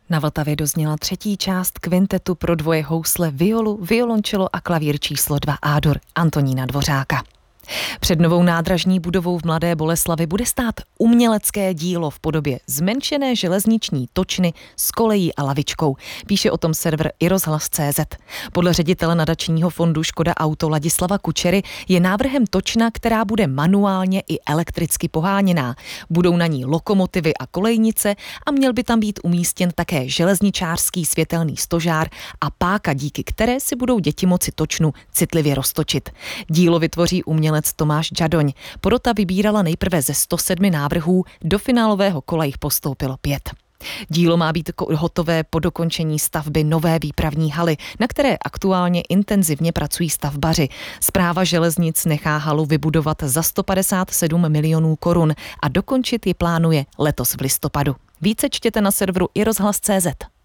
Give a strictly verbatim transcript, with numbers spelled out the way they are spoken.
Na Vltavě dozněla třetí část kvintetu pro dvoje housle, violu, violončelo a klavír číslo dva A-dur Antonína Dvořáka. Před novou nádražní budovou v Mladé Boleslavi bude stát umělecké dílo v podobě zmenšené železniční točny s kolejí a lavičkou. Píše o tom server iRozhlas tečka cé zet. Podle ředitele nadačního fondu Škoda Auto Ladislava Kučery je návrhem točna, která bude manuálně i elektricky poháněná. Budou na ní lokomotivy a kolejnice a měl by tam být umístěn také železničářský světelný stožár a páka, díky které si budou děti moci točnu citlivě roztočit. Dílo vytvoří umělec Tomáš Džadoň. Porota vybírala nejprve ze sto sedmi návrhů, do finálového kola jich postoupilo pět. Dílo má být hotové po dokončení stavby nové výpravní haly, na které aktuálně intenzivně pracují stavbaři. Správa železnic nechá halu vybudovat za sto padesát sedm milionů korun a dokončit ji plánuje letos v listopadu. Více čtěte na serveru iRozhlas tečka cé zet.